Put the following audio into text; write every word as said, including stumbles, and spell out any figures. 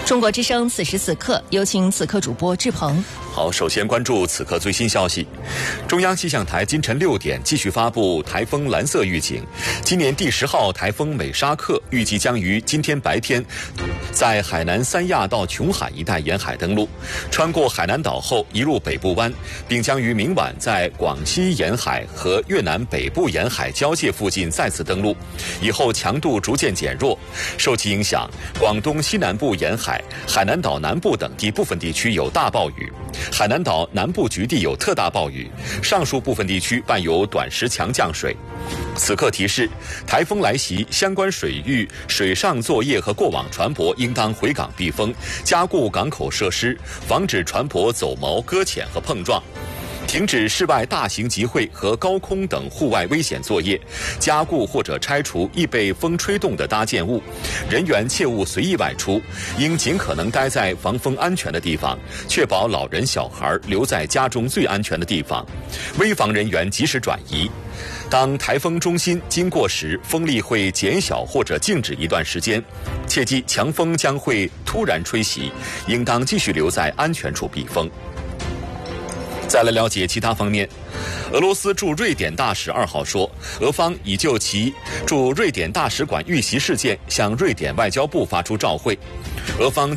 中国之声此时此刻，有请此刻主播志鹏。 好，首先关注此刻最新消息。中央气象台今晨六点继续发布台风蓝色预警。今年第十号台风美沙克预计将于今天白天在海南三亚到琼海一带沿海登陆，穿过海南岛后移入北部湾，并将于明晚在广西沿海和越南北部沿海交界附近再次登陆，以后强度逐渐减弱。受其影响，广东西南部沿海、海南岛南部等地部分地区有大暴雨，海南岛南部局地有特大暴雨，上述部分地区伴有短时强降水。此刻提示，台风来袭，相关水域水上作业和过往船舶应当回港避风，加固港口设施，防止船舶走锚、搁浅和碰撞。停止室外大型集会和高空等户外危险作业，加固或者拆除易被风吹动的搭建物，人员切勿随意外出，应尽可能待在防风安全的地方，确保老人小孩留在家中最安全的地方，危防人员及时转移。当台风中心经过时，风力会减小或者静止一段时间，切记强风将会突然吹袭，应当继续留在安全处避风。再来了解其他方面，俄罗斯驻瑞典大使二号说，俄方已就其驻瑞典大使馆遇袭事件向瑞典外交部发出照会，俄方